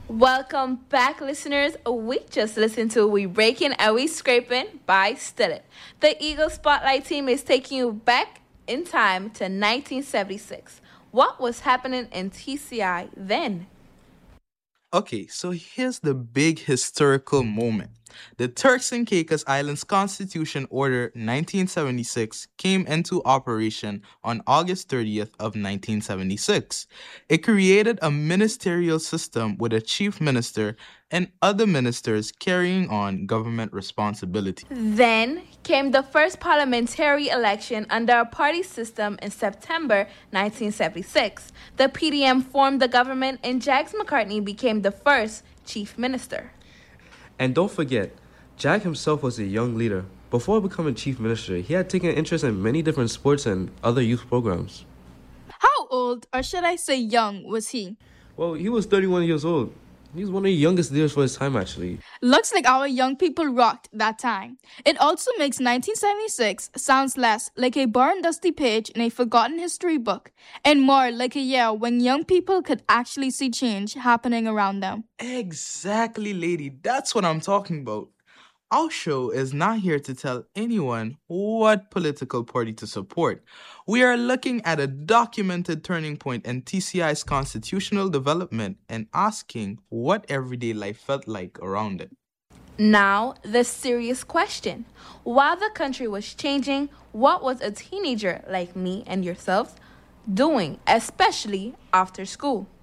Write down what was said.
Welcome back, listeners. We just listened to We Breaking and We Scraping by Still It. The Eagle Spotlight team is taking you back in time to 1976. What was happening in TCI then? Okay, so here's the big historical moment. The Turks and Caicos Islands Constitution Order 1976 came into operation on August 30th of 1976. It created a ministerial system with a chief minister and other ministers carrying on government responsibility. Then came the first parliamentary election under a party system in September 1976. The PDM formed the government and Jags McCartney became the first chief minister. And don't forget, Jack himself was a young leader. Before becoming chief minister, he had taken interest in many different sports and other youth programs. How old, or should I say young, was he? Well, he was 31 years old. He was one of the youngest leaders for his time, actually. Looks like our young people rocked that time. It also makes 1976 sounds less like a barn dusty page in a forgotten history book, and more like a year when young people could actually see change happening around them. Exactly, lady. That's what I'm talking about. Our show is not here to tell anyone what political party to support. We are looking at a documented turning point in TCI's constitutional development and asking what everyday life felt like around it. Now, the serious question. While the country was changing, what was a teenager like me and yourselves doing, especially after school?